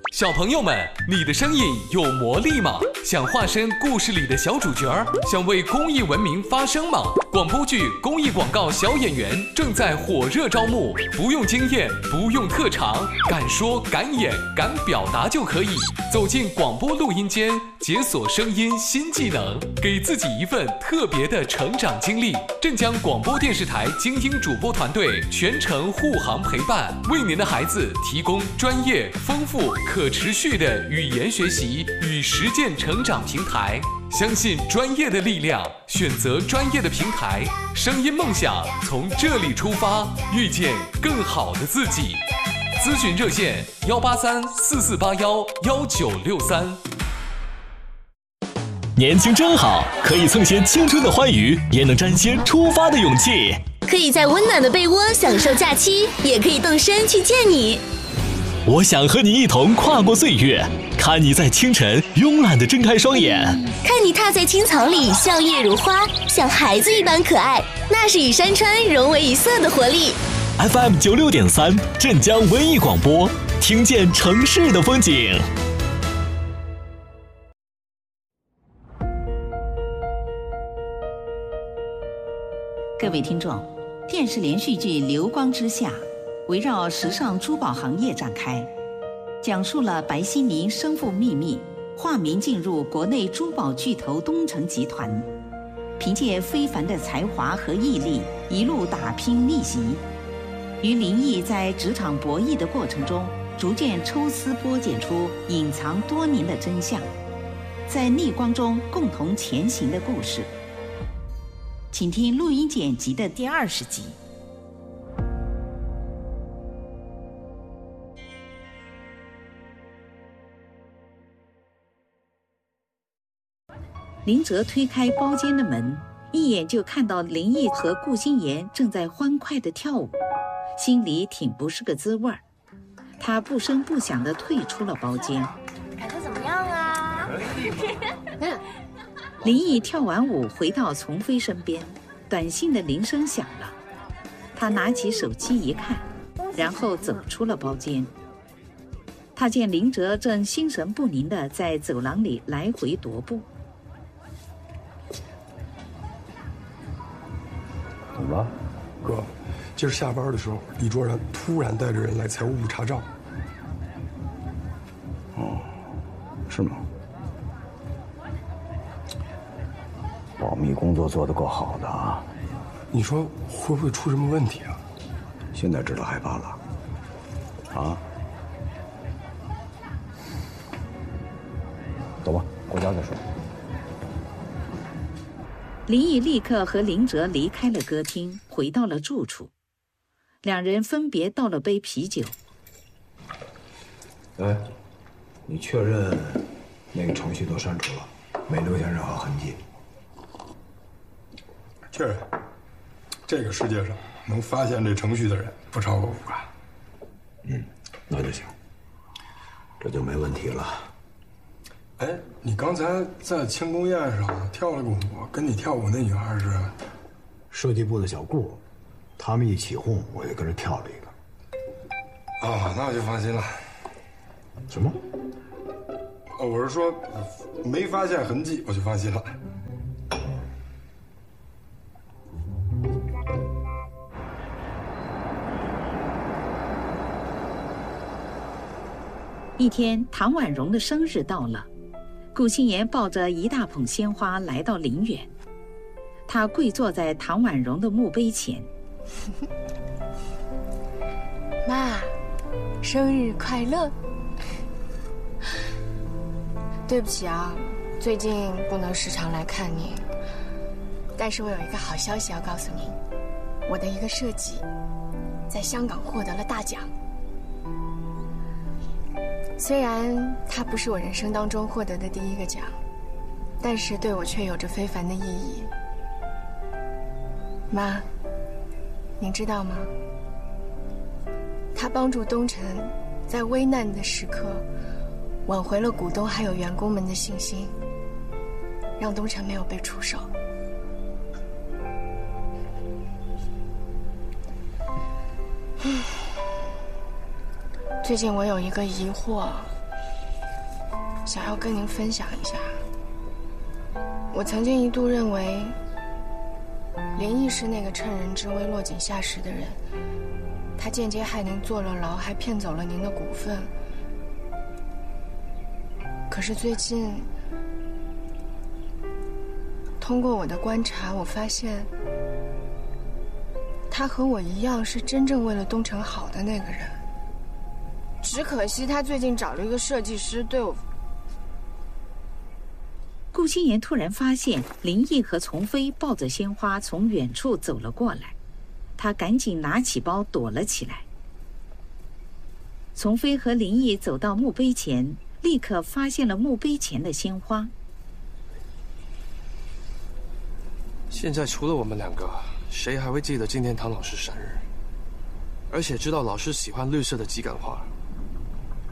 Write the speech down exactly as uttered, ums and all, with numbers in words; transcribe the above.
小朋友们，你的声音有魔力吗？想化身故事里的小主角，想为公益文明发声吗？广播剧、公益广告小演员正在火热招募，不用经验，不用特长，敢说敢演敢表达就可以。走进广播录音间，解锁声音新技能，给自己一份特别的成长经历。镇江广播电视台精英主播团队全程护航陪伴，为您的孩子提供专业、丰富、可持续的语言学习与实践成长平台。相信专业的力量，选择专业的平台，声音梦想从这里出发，遇见更好的自己。咨询热线：幺八三四四八幺幺九六三。 年轻真好，可以蹭些青春的欢愉，也能沾些出发的勇气。 可以在温暖的被窝享受假期，也可以动身去见你。 我想和你一同跨过岁月，看你在清晨慵懒地睁开双眼， 看你踏在青草里笑靥如花，像孩子一般可爱，那是与山川融为一色的活力。 F M 九六点三，镇江文艺广播，听见城市的风景。 各位听众，电视连续剧《流光之下》围绕时尚珠宝行业展开，讲述了白希宁身负秘密，化名进入国内珠宝巨头东城集团，凭借非凡的才华和毅力，一路打拼逆袭，与林毅在职场博弈的过程中，逐渐抽丝剥茧出隐藏多年的真相，在逆光中共同前行的故事。请听录音剪辑的第二十集。林哲推开包间的门，一眼就看到林毅和顾心妍正在欢快地跳舞，心里挺不是个滋味儿。他不声不响地退出了包间。 感觉怎么样啊？ 林毅跳完舞回到丛飞身边，短信的铃声响了，他拿起手机一看，然后走出了包间。他见林哲正心神不宁地在走廊里来回踱步。 怎么了？ 哥，今儿下班的时候，李卓然突然带着人来财务部查账。 哦，是吗？保密工作做得够好的啊！ 你说会不会出什么问题啊？ 现在知道害怕了，啊？走吧，回家再说。 林毅立刻和林哲离开了歌厅，回到了住处。两人分别倒了杯啤酒。 哎，你确认那个程序都删除了，没留下任何痕迹？ 确认。这个世界上能发现这程序的人不超过五个。 嗯，那就行，这就没问题了。 哎，你刚才在庆功宴上跳了个舞，跟你跳舞那女孩是？ 设计部的小顾，他们一起哄，我也跟着跳了一个。 啊，那我就放心了。 什么？ 哦，我是说，没发现痕迹，我就放心了。 一天，唐婉容的生日到了，顾心妍抱着一大捧鲜花来到陵园，她跪坐在唐婉容的墓碑前。 妈，生日快乐！对不起啊，最近不能时常来看您，但是我有一个好消息要告诉您，我的一个设计在香港获得了大奖。虽然它不是我人生当中获得的第一个奖，但是对我却有着非凡的意义。妈，您知道吗？它帮助东城在危难的时刻挽回了股东还有员工们的信心，让东城没有被出手。最近我有一个疑惑， 想要跟您分享一下。我曾经一度认为林毅是那个趁人之危落井下石的人，他间接害您坐了牢，还骗走了您的股份。可是最近通过我的观察，我发现他和我一样是真正为了东城好的那个人，只可惜他最近找了一个设计师对我。 顾心言突然发现林毅和丛飞抱着鲜花从远处走了过来，他赶紧拿起包躲了起来。丛飞和林毅走到墓碑前，立刻发现了墓碑前的鲜花。 现在除了我们两个，谁还会记得今天唐老师生日？而且知道老师喜欢绿色的桔梗花。